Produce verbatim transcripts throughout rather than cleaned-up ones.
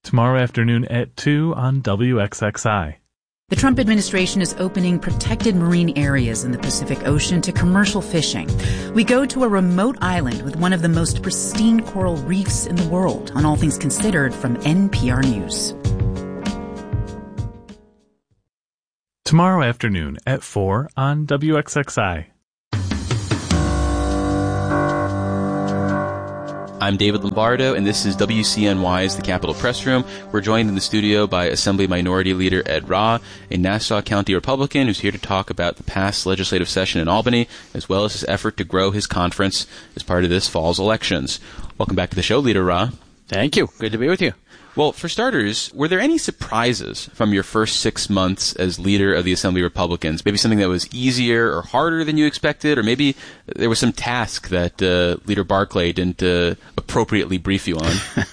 tomorrow afternoon at two on W X X I. The Trump administration is opening protected marine areas in the Pacific Ocean to commercial fishing. We go to a remote island with one of the most pristine coral reefs in the world on All Things Considered from N P R News. Tomorrow afternoon at four on W X X I. I'm David Lombardo, and this is W C N Y's The Capitol Press Room. We're joined in the studio by Assembly Minority Leader Ed Rah, a Nassau County Republican who's here to talk about the past legislative session in Albany, as well as his effort to grow his conference as part of this fall's elections. Welcome back to the show, Leader Rah. Thank you. Good to be with you. Well, for starters, were there any surprises from your first six months as leader of the Assembly Republicans? Maybe something that was easier or harder than you expected, or maybe there was some task that uh, Leader Barclay didn't uh, appropriately brief you on?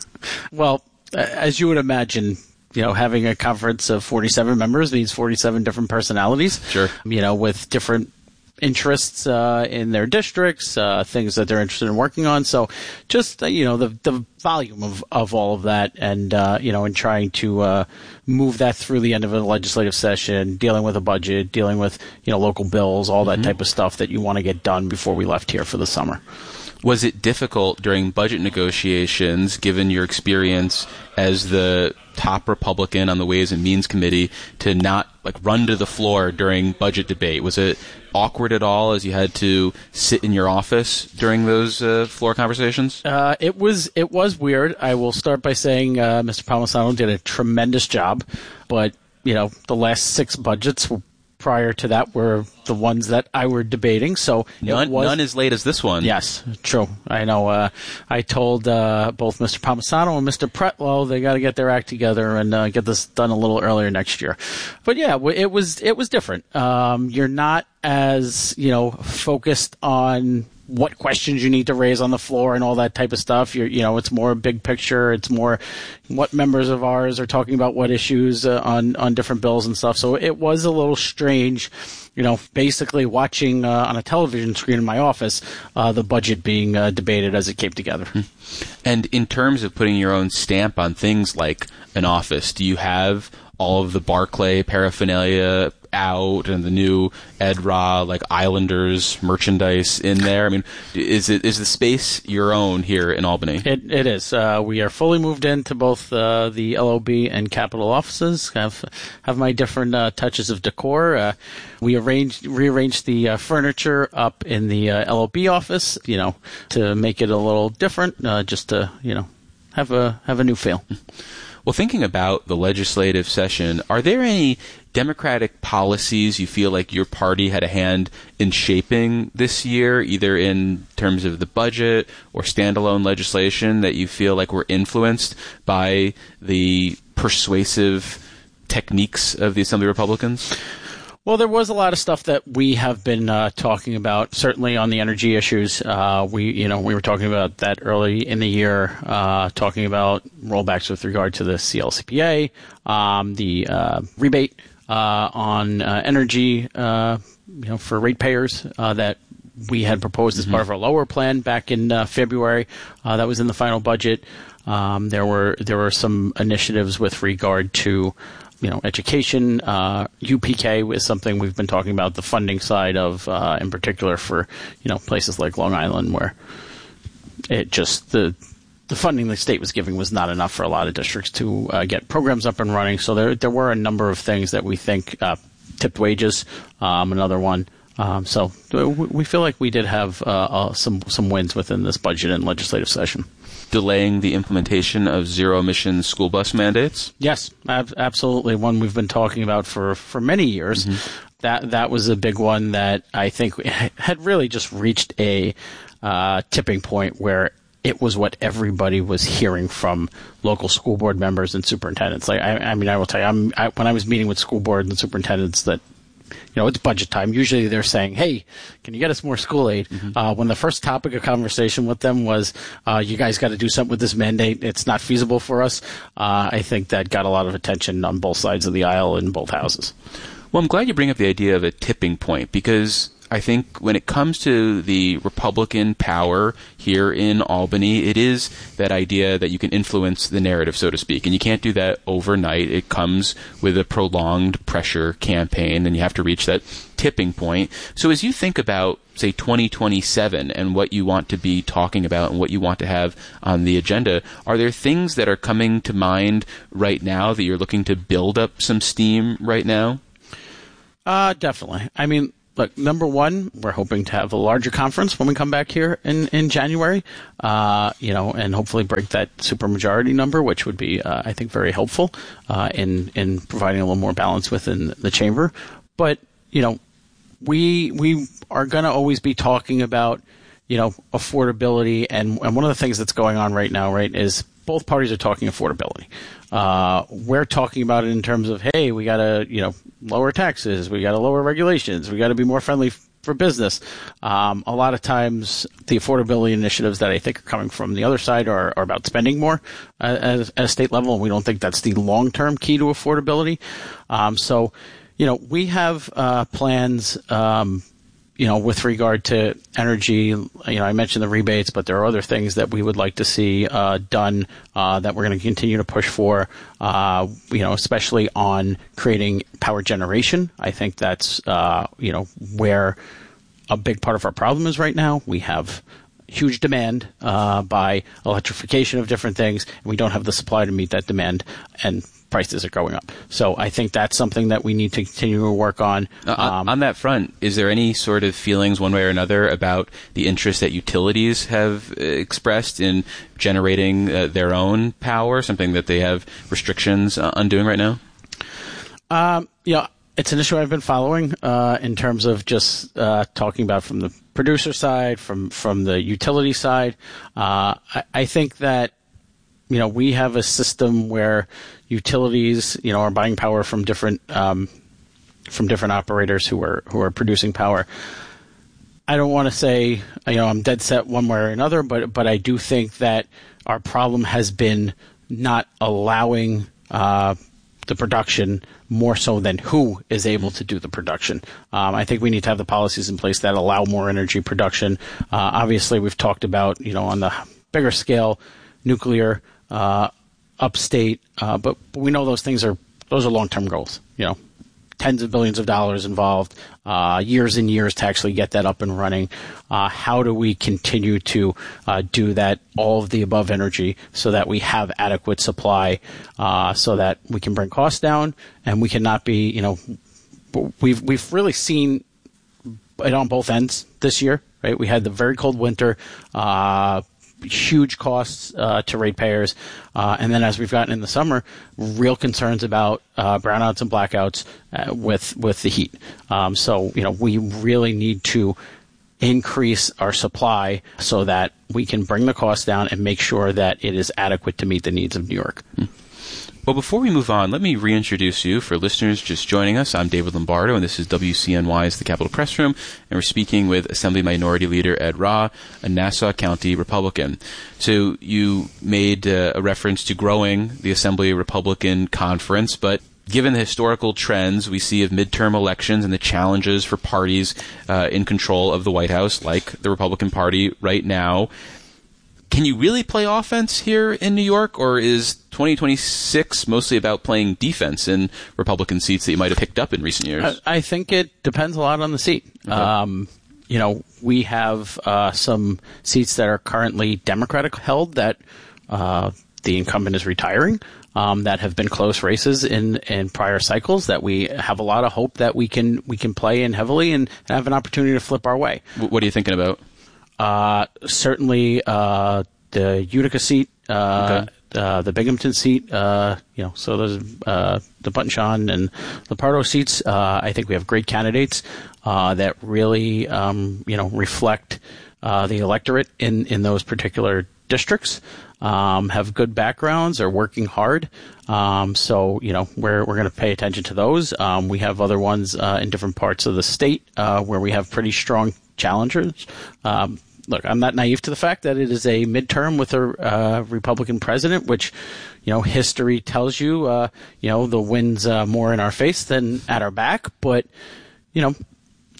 Well, as you would imagine, you know, having a conference of forty-seven members means forty-seven different personalities. Sure. You know, with different interests uh, in their districts, uh, things that they're interested in working on. So just, uh, you know, the the volume of, of all of that and, uh, you know, in trying to uh, move that through the end of a legislative session, dealing with a budget, dealing with, you know, local bills, all that mm-hmm. type of stuff that you want to get done before we left here for the summer. Was it difficult during budget negotiations, given your experience as the top Republican on the Ways and Means Committee, to not like run to the floor during budget debate? Was it awkward at all as you had to sit in your office during those uh, floor conversations? Uh, it was it was weird. I will start by saying uh, Mister Palmisano did a tremendous job, but you know the last six budgets were prior to that were the ones that I were debating. So none, was, none as late as this one. Yes, true. I know. Uh, I told uh, both Mister Palmisano and Mister Pretlow they got to get their act together and uh, get this done a little earlier next year. But yeah, it was it was different. Um, you're not as you know focused on what questions you need to raise on the floor and all that type of stuff. You're, you know, it's more big picture. It's more what members of ours are talking about, what issues uh, on, on different bills and stuff. So it was a little strange, you know, basically watching uh, on a television screen in my office, uh, the budget being uh, debated as it came together. And in terms of putting your own stamp on things like an office, do you have all of the Barclay paraphernalia out and the new Ed Rah, like Islanders merchandise in there? I mean, is it is the space your own here in Albany? It it is. Uh, we are fully moved into both uh, the L O B and Capitol offices. Have have my different uh, touches of decor. Uh, we arranged rearranged the uh, furniture up in the uh, L O B office, you know, to make it a little different, uh, just to you know have a have a new feel. Well, thinking about the legislative session, are there any Democratic policies you feel like your party had a hand in shaping this year, either in terms of the budget or standalone legislation, that you feel like were influenced by the persuasive techniques of the Assembly Republicans? Well, there was a lot of stuff that we have been uh, talking about, certainly on the energy issues. Uh, we, you know, we were talking about that early in the year, uh, talking about rollbacks with regard to the C L C P A, um, the uh, rebate uh, on uh, energy, uh, you know, for ratepayers uh, that we had proposed as mm-hmm. part of our lower plan back in uh, February. Uh, that was in the final budget. Um, there were there were some initiatives with regard to you know, education. uh, U P K is something we've been talking about, the funding side of, uh, in particular for, you know, places like Long Island where it just, the the funding the state was giving was not enough for a lot of districts to uh, get programs up and running. So there there were a number of things that we think, uh, tipped wages, um, another one. Um, so we feel like we did have uh, uh, some some wins within this budget and legislative session. Delaying the implementation of zero-emission school bus mandates? Yes, ab- absolutely. One we've been talking about for, for many years. Mm-hmm. That that was a big one that I think had really just reached a uh, tipping point where it was what everybody was hearing from local school board members and superintendents. Like I, I mean, I will tell you, I'm, I, when I was meeting with school board and superintendents that, you know, it's budget time. Usually they're saying, hey, can you get us more school aid? Mm-hmm. Uh, when the first topic of conversation with them was, uh, you guys got to do something with this mandate. It's not feasible for us. Uh, I think that got a lot of attention on both sides of the aisle in both houses. Well, I'm glad you bring up the idea of a tipping point, because I think when it comes to the Republican power here in Albany, it is that idea that you can influence the narrative, so to speak. And you can't do that overnight. It comes with a prolonged pressure campaign, and you have to reach that tipping point. So as you think about, say, twenty twenty-seven and what you want to be talking about and what you want to have on the agenda, are there things that are coming to mind right now that you're looking to build up some steam right now? Uh, definitely. I mean, look, number one, we're hoping to have a larger conference when we come back here in, in January, uh, you know, and hopefully break that supermajority number, which would be, uh, I think, very helpful uh, in, in providing a little more balance within the chamber. But, you know, we we are going to always be talking about, you know, affordability. And, and one of the things that's going on right now, right, is both parties are talking affordability. Uh, we're talking about it in terms of, hey, we got to, you know, lower taxes, we got to lower regulations, we got to be more friendly f- for business. Um, a lot of times, the affordability initiatives that I think are coming from the other side are, are about spending more uh, at, at a state level, and we don't think that's the long-term key to affordability. Um, so, you know, we have uh, plans. Um, You know, with regard to energy, you know, I mentioned the rebates, but there are other things that we would like to see uh, done uh, that we're going to continue to push for, uh, you know, especially on creating power generation. I think that's, uh, you know, where a big part of our problem is right now. We have huge demand uh, by electrification of different things, and we don't have the supply to meet that demand, and prices are going up. So I think that's something that we need to continue to work on. Uh, um, on that front, is there any sort of feelings one way or another about the interest that utilities have expressed in generating uh, their own power, something that they have restrictions on doing right now? Um, yeah, it's an issue I've been following uh, in terms of just uh, talking about from the producer side, from, from the utility side. Uh, I, I think that, you know, we have a system where utilities, you know, are buying power from different um, from different operators who are who are producing power. I don't want to say, you know, I'm dead set one way or another, but but I do think that our problem has been not allowing uh, the production more so than who is able to do the production. Um, I think we need to have the policies in place that allow more energy production. Uh, obviously, we've talked about, you know, on the bigger scale, nuclear. Uh, upstate, uh, but, but we know those things are those are long-term goals. You know, tens of billions of dollars involved, uh, years and years to actually get that up and running. Uh, how do we continue to uh, do that? All of the above energy, so that we have adequate supply, uh, so that we can bring costs down, and we cannot be. You know, we've we've really seen it on both ends this year. Right, we had the very cold winter. Uh, huge costs uh, to ratepayers. Uh, and then as we've gotten in the summer, real concerns about uh, brownouts and blackouts uh, with with the heat. Um, so, you know, we really need to increase our supply so that we can bring the cost down and make sure that it is adequate to meet the needs of New York. Hmm. Well, before we move on, let me reintroduce you. For listeners just joining us, I'm David Lombardo, and this is W C N Y's The Capitol Press Room, and we're speaking with Assembly Minority Leader Ed Rah, a Nassau County Republican. So you made uh, a reference to growing the Assembly Republican Conference, but given the historical trends we see of midterm elections and the challenges for parties uh, in control of the White House, like the Republican Party right now, can you really play offense here in New York, or is twenty twenty-six mostly about playing defense in Republican seats that you might have picked up in recent years? I, I think it depends a lot on the seat. Okay. Um, you know, we have uh, some seats that are currently Democratic held that uh, the incumbent is retiring, um, that have been close races in, in prior cycles, that we have a lot of hope that we can we can play in heavily and have an opportunity to flip our way. What are you thinking about? Uh, certainly, uh, the Utica seat, uh, okay. uh, the Binghamton seat, uh, you know, so there's, uh, the Button and Lepardo seats. Uh, I think we have great candidates, uh, that really, um, you know, reflect, uh, the electorate in, in those particular districts, um, have good backgrounds, are working hard. Um, so, you know, we're, we're going to pay attention to those. Um, we have other ones, uh, in different parts of the state, uh, where we have pretty strong challengers. Um, Look, I'm not naive to the fact that it is a midterm with a uh, Republican president, which, you know, history tells you, uh, you know, the wind's uh, more in our face than at our back. But, you know,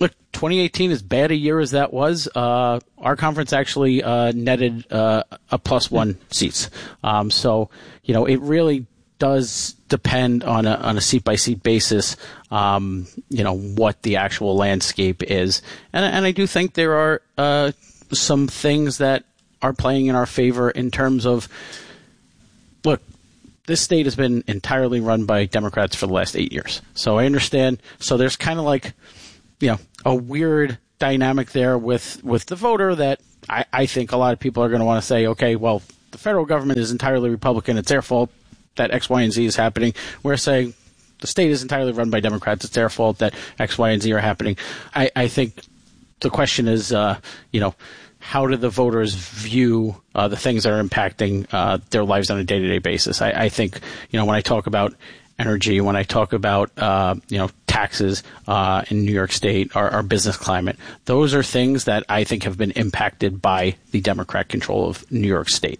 look, twenty eighteen, as bad a year as that was, uh, our conference actually uh, netted uh, a plus one seats. Um, so, you know, it really does depend on a on a seat by seat basis, um, you know, what the actual landscape is. And, and I do think there are uh, some things that are playing in our favor in terms of, look, this state has been entirely run by Democrats for the last eight years. So I understand. So there's kind of like, you know, a weird dynamic there with, with the voter that I, I think a lot of people are going to want to say, okay, well, the federal government is entirely Republican. It's their fault that X, Y, and Z is happening. We're saying the state is entirely run by Democrats. It's their fault that X, Y, and Z are happening. I, I think the question is, uh, you know, how do the voters view uh, the things that are impacting uh, their lives on a day-to-day basis? I, I think, you know, when I talk about energy, when I talk about, uh, you know, taxes uh, in New York State, our, our business climate, those are things that I think have been impacted by the Democrat control of New York State.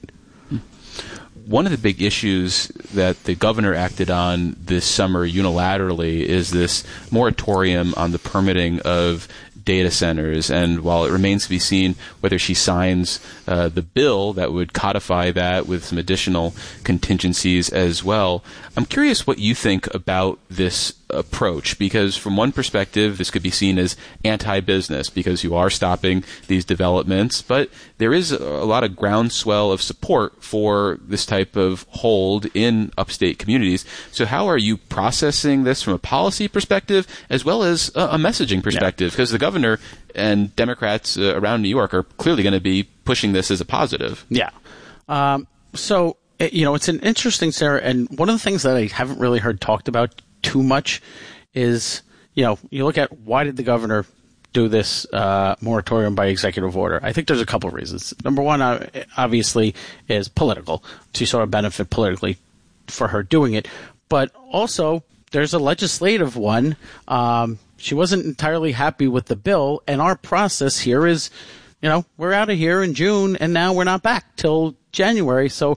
One of the big issues that the governor acted on this summer unilaterally is this moratorium on the permitting of data centers, and while it remains to be seen whether she signs uh, the bill that would codify that with some additional contingencies as well, I'm curious what you think about this approach, because from one perspective this could be seen as anti-business because you are stopping these developments, but there is a lot of groundswell of support for this type of hold in upstate communities. So how are you processing this from a policy perspective as well as a, a messaging perspective? Because yeah. the governor and Democrats uh, around New York are clearly going to be pushing this as a positive. Yeah. Um, so, you know, it's an interesting, Sarah, and one of the things that I haven't really heard talked about too much is, you know, you look at why did the governor do this uh, moratorium by executive order? I think there's a couple of reasons. Number one, uh, obviously, is political. She saw a benefit politically for her doing it. But also, there's a legislative one. Um, she wasn't entirely happy with the bill, and our process here is, you know, we're out of here in June, and now we're not back till January. So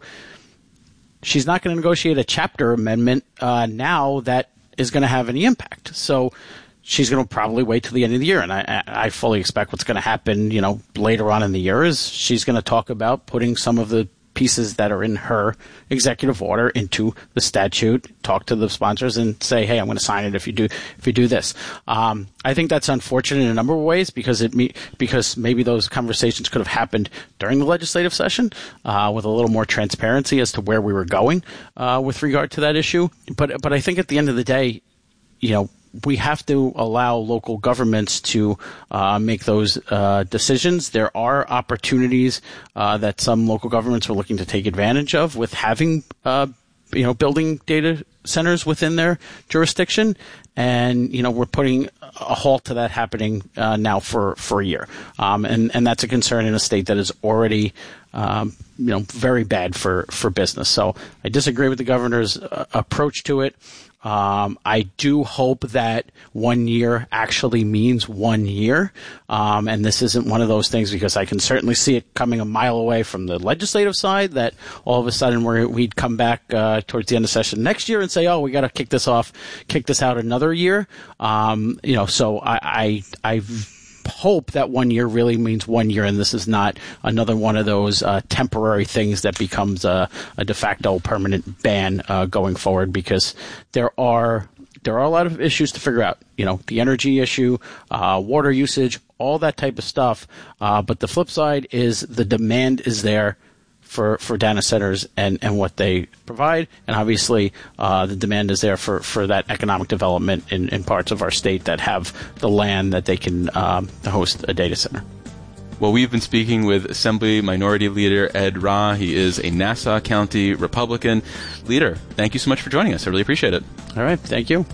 she's not going to negotiate a chapter amendment uh, now that is going to have any impact. So she's going to probably wait till the end of the year. And I, I fully expect what's going to happen, you know, later on in the year is she's going to talk about putting some of the pieces that are in her executive order into the statute, talk to the sponsors and say, hey, I'm going to sign it if you do, if you do this. Um, I think that's unfortunate in a number of ways because it me, because maybe those conversations could have happened during the legislative session, uh, with a little more transparency as to where we were going, uh, with regard to that issue. But, but I think at the end of the day, you know, we have to allow local governments to uh, make those uh, decisions. There are opportunities uh, that some local governments are looking to take advantage of with having, uh, you know, building data centers within their jurisdiction. And, you know, we're putting a halt to that happening uh, now for, for a year. Um, and, and that's a concern in a state that is already, um, you know, very bad for, for business. So I disagree with the governor's uh, approach to it. Um, I do hope that one year actually means one year. Um, and this isn't one of those things because I can certainly see it coming a mile away from the legislative side that all of a sudden we're, we'd come back uh, towards the end of session next year and say, oh, we got to kick this off, kick this out another year. Um, you know, so I, I, I've, hope that one year really means one year, and this is not another one of those uh, temporary things that becomes a, a de facto permanent ban uh, going forward. Because there are there are a lot of issues to figure out. You know, the energy issue, uh, water usage, all that type of stuff. Uh, but the flip side is the demand is there for, for data centers and, and what they provide. And obviously, uh, the demand is there for, for that economic development in, in parts of our state that have the land that they can um, host a data center. Well, we've been speaking with Assembly Minority Leader Ed Rah. He is a Nassau County Republican. Leader, thank you so much for joining us. I really appreciate it. All right. Thank you.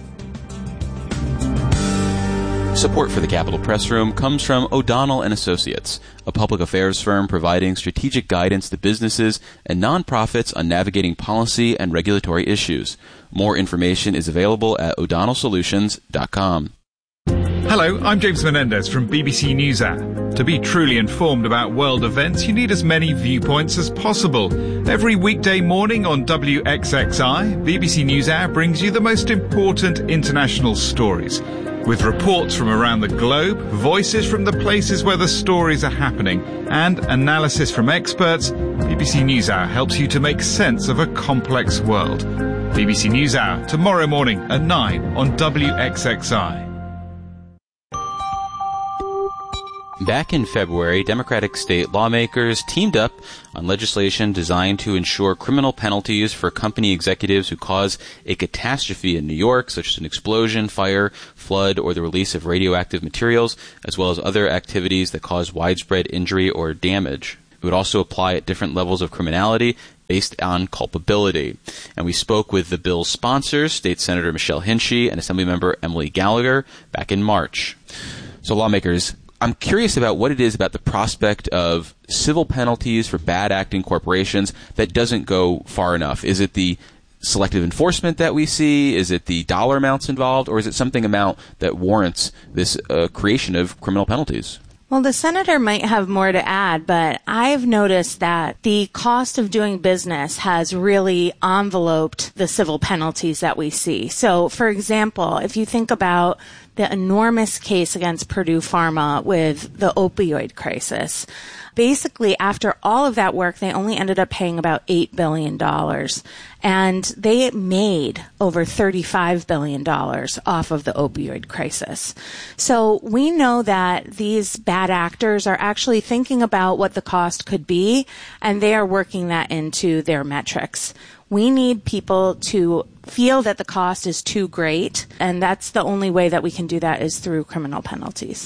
Support for the Capitol Press Room comes from O'Donnell and Associates, a public affairs firm providing strategic guidance to businesses and nonprofits on navigating policy and regulatory issues. More information is available at o'donnell solutions dot com. Hello, I'm James Menendez from B B C News App. To be truly informed about world events, you need as many viewpoints as possible. Every weekday morning on W X X I, B B C News App brings you the most important international stories. with reports from around the globe, voices from the places where the stories are happening, and analysis from experts, B B C NewsHour helps you to make sense of a complex world. B B C NewsHour, tomorrow morning at nine on W X X I. Back in February, Democratic state lawmakers teamed up on legislation designed to ensure criminal penalties for company executives who cause a catastrophe in New York, such as an explosion, fire, flood, or the release of radioactive materials, as well as other activities that cause widespread injury or damage. It would also apply at different levels of criminality based on culpability. And we spoke with the bill's sponsors, State Senator Michelle Hinchey and Assemblymember Emily Gallagher, back in March. So lawmakers, I'm curious about what it is about the prospect of civil penalties for bad acting corporations that doesn't go far enough. Is it the selective enforcement that we see? Is it the dollar amounts involved? Or is it something amount that warrants this uh, creation of criminal penalties? Well, the senator might have more to add, but I've noticed that the cost of doing business has really enveloped the civil penalties that we see. So, for example, if you think about the enormous case against Purdue Pharma with the opioid crisis, basically, after all of that work, they only ended up paying about eight billion dollars. And they made over thirty-five billion dollars off of the opioid crisis. So we know that these bad actors are actually thinking about what the cost could be, and they are working that into their metrics. We need people to feel that the cost is too great, and that's the only way that we can do that is through criminal penalties.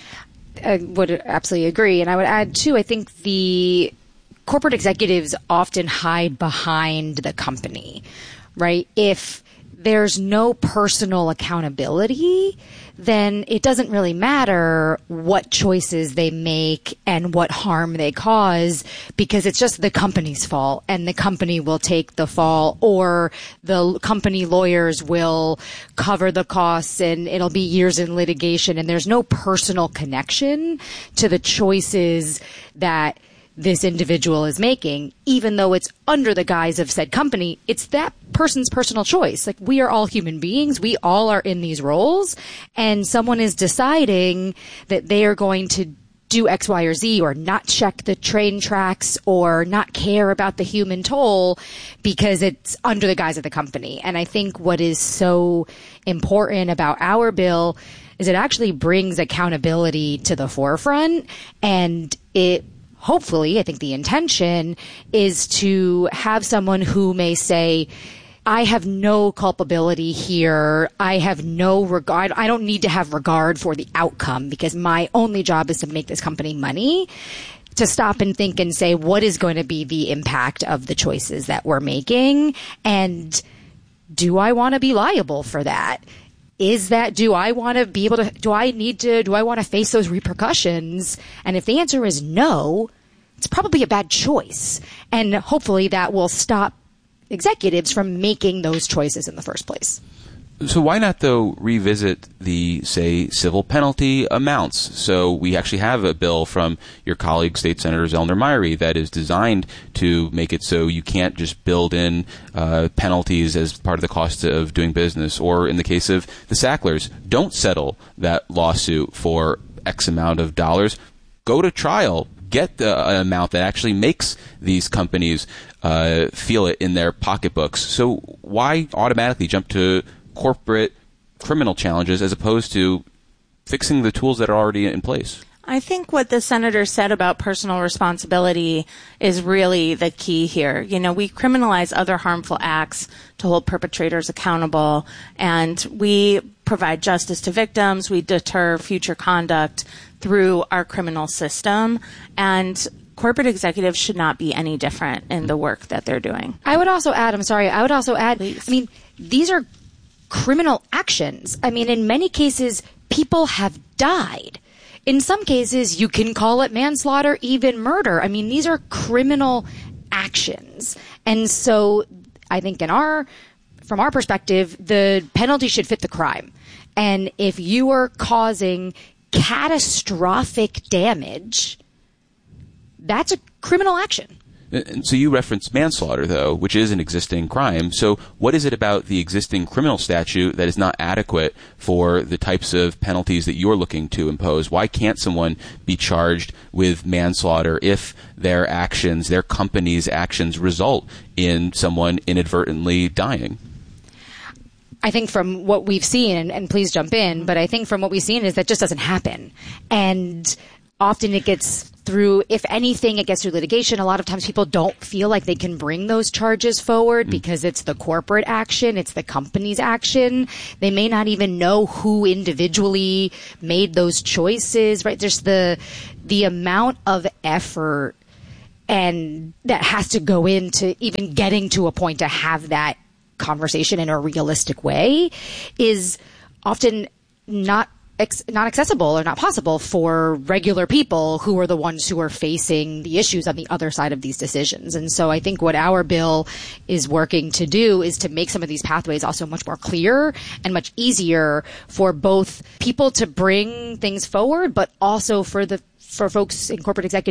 I would absolutely agree. And I would add, too, I think the corporate executives often hide behind the company, right? If there's no personal accountability, then it doesn't really matter what choices they make and what harm they cause, because it's just the company's fault and the company will take the fall, or the company lawyers will cover the costs and it'll be years in litigation, and there's no personal connection to the choices that this individual is making, even though it's under the guise of said company. It's that person's personal choice. Like, we are all human beings. We all are in these roles, and someone is deciding that they are going to do X, Y, or Z, or not check the train tracks, or not care about the human toll because it's under the guise of the company. And I think what is so important about our bill is it actually brings accountability to the forefront, and it hopefully, I think the intention is to have someone who may say, I have no culpability here. I have no regard. I don't need to have regard for the outcome because my only job is to make this company money. To stop and think and say, what is going to be the impact of the choices that we're making? And do I want to be liable for that? Is that, do I want to be able to, do I need to, do I want to face those repercussions? And if the answer is no, it's probably a bad choice. And hopefully that will stop executives from making those choices in the first place. So why not, though, revisit the, say, civil penalty amounts? So we actually have a bill from your colleague, State Senator Zellner Myrie, that is designed to make it so you can't just build in uh, penalties as part of the cost of doing business. Or in the case of the Sacklers, don't settle that lawsuit for X amount of dollars. Go to trial. Get the uh, amount that actually makes these companies uh, feel it in their pocketbooks. So why automatically jump to corporate criminal challenges as opposed to fixing the tools that are already in place? I think what the senator said about personal responsibility is really the key here. You know, we criminalize other harmful acts to hold perpetrators accountable, and we provide justice to victims. We deter future conduct through our criminal system, and corporate executives should not be any different in the work that they're doing. I would also add, I'm sorry, I would also add, Please. I mean, these are criminal actions. I mean, in many cases, people have died. In some cases, you can call it manslaughter, even murder. I mean, these are criminal actions. And so I think in our, from our perspective, the penalty should fit the crime. And if you are causing catastrophic damage, that's a criminal action. And so you referenced manslaughter, though, which is an existing crime. So what is it about the existing criminal statute that is not adequate for the types of penalties that you're looking to impose? Why can't someone be charged with manslaughter if their actions, their company's actions, result in someone inadvertently dying? I think from what we've seen, and, and please jump in, but I think from what we've seen is that just doesn't happen. And often it gets through, if anything, it gets through litigation. A lot of times people don't feel like they can bring those charges forward mm. because it's the corporate action, it's the company's action. They may not even know who individually made those choices, right? There's the, the amount of effort and that has to go into even getting to a point to have that conversation in a realistic way is often not ex- not accessible or not possible for regular people who are the ones who are facing the issues on the other side of these decisions. And so I think what our bill is working to do is to make some of these pathways also much more clear and much easier for both people to bring things forward, but also for the for folks in corporate executive